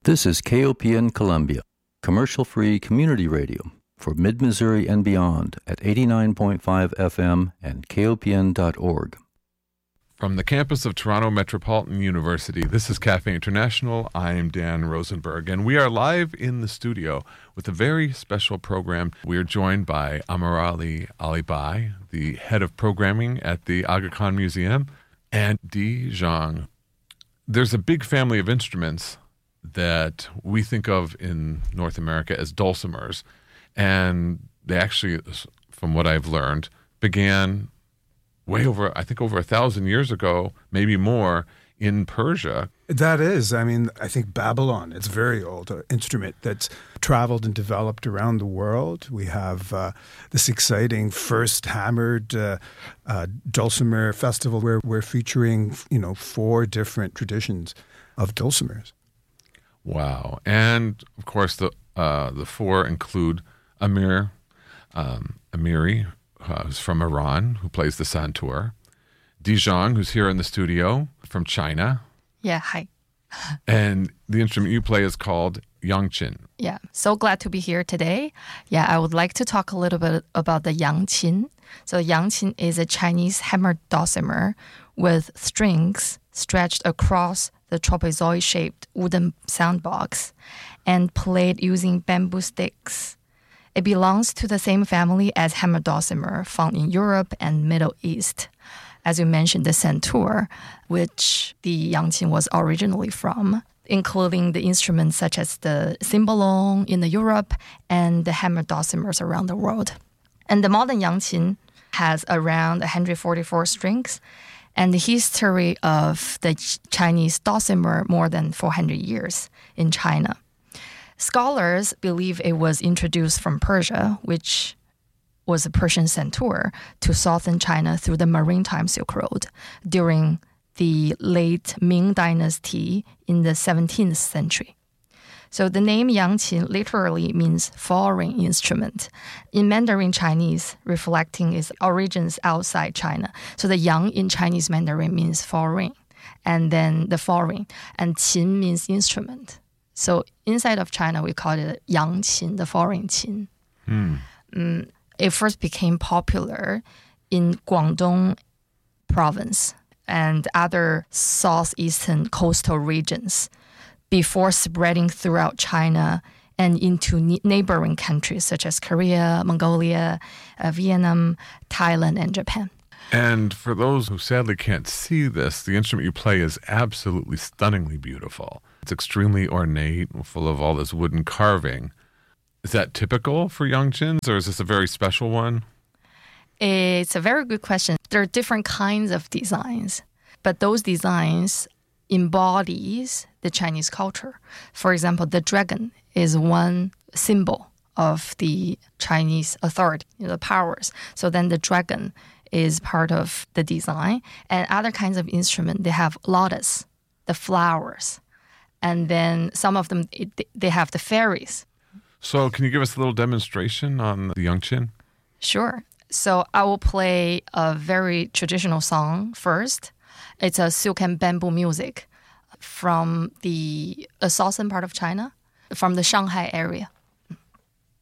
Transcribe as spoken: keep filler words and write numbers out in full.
This is K O P N Columbia, commercial-free community radio for mid-Missouri and beyond at eighty-nine point five F M and K O P N dot org. From the campus of Toronto Metropolitan University, this is Cafe International. I am Dan Rosenberg, and we are live in the studio with a very special program. We are joined by Amirali Alibai, the head of programming at the Aga Khan Museum, and Di Zhang. There's a big family of instruments that we think of in North America as dulcimers, and they actually, from what I've learned, began way over, I think over a thousand years ago, maybe more, in Persia. That is, I mean, I think Babylon, it's a very old uh, instrument that's traveled and developed around the world. We have uh, this exciting first hammered uh, uh, dulcimer festival where we're featuring, you know, four different traditions of dulcimers. Wow. And, of course, the uh, the four include Amir, um, Amiri, uh, who's from Iran, who plays the santur. Di Zhang, who's here in the studio, from China. Yeah, hi. And the instrument you play is called yangqin. Yeah, so glad to be here today. Yeah, I would like to talk a little bit about the yangqin. So yangqin is a Chinese hammered dulcimer with strings stretched across the trapezoid-shaped wooden soundbox and played using bamboo sticks. It belongs to the same family as hammered dulcimer found in Europe and Middle East. As you mentioned, the santur, which the yangqin was originally from, including the instruments such as the cymbalum in the Europe and the hammered dulcimers around the world. And the modern yangqin has around one hundred forty-four strings, and the history of the Chinese dulcimer more than four hundred years in China. Scholars believe it was introduced from Persia, which was a Persian santur, to southern China through the Maritime Silk Road during the late Ming Dynasty in the seventeenth century. So the name yangqin literally means foreign instrument. In Mandarin Chinese, reflecting its origins outside China. So the yang in Chinese Mandarin means foreign, and then the foreign, and qin means instrument. So inside of China, we call it yangqin, the foreign qin. Hmm. Um, it first became popular in Guangdong province and other southeastern coastal regions before spreading throughout China and into ne- neighboring countries such as Korea, Mongolia, uh, Vietnam, Thailand, and Japan. And for those who sadly can't see this, the instrument you play is absolutely stunningly beautiful. It's extremely ornate, full of all this wooden carving. Is that typical for yangqins, or is this a very special one? It's a very good question. There are different kinds of designs, but those designs embodies the Chinese culture. For example, the dragon is one symbol of the Chinese authority, you know, the powers. So then the dragon is part of the design. And other kinds of instrument, they have lotus, the flowers. And then some of them, it, they have the fairies. So can you give us a little demonstration on the yangqin? Sure. So I will play a very traditional song first. It's a silk and bamboo music from the uh, southern part of China, from the Shanghai area.